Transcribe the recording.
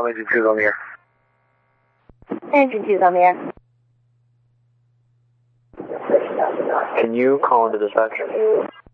Engine 2's on the air. Engine 2's on the air. Can you call into dispatch?